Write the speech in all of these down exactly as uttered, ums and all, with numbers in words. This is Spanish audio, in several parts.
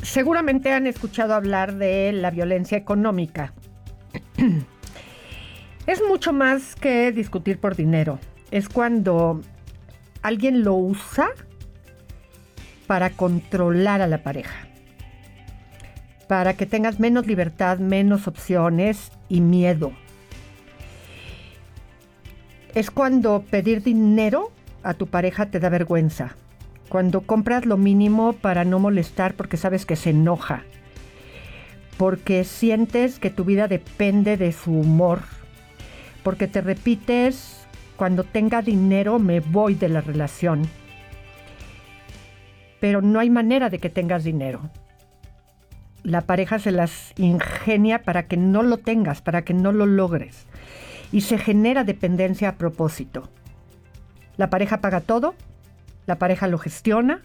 Seguramente han escuchado hablar de la violencia económica. Es mucho más que discutir por dinero. Es cuando alguien lo usa para controlar a la pareja, para que tengas menos libertad, menos opciones y miedo. Es cuando pedir dinero a tu pareja te da vergüenza. Cuando compras lo mínimo para no molestar porque sabes que se enoja. Porque sientes que tu vida depende de su humor. Porque te repites, cuando tenga dinero me voy de la relación. Pero no hay manera de que tengas dinero. La pareja se las ingenia para que no lo tengas, para que no lo logres. Y se genera dependencia a propósito. La pareja paga todo. La pareja lo gestiona.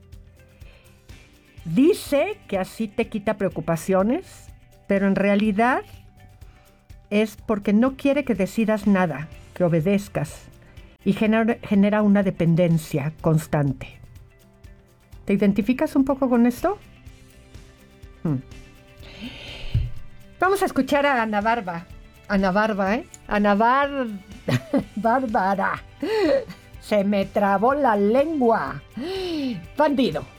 Dice que así te quita preocupaciones, pero en realidad es porque no quiere que decidas nada, que obedezcas, y genera, genera una dependencia constante. ¿Te identificas un poco con esto? Hmm. Vamos a escuchar a Ana Barba. Ana Barba, ¿eh? Ana Bar... Bárbara. Se me trabó la lengua. Bandido.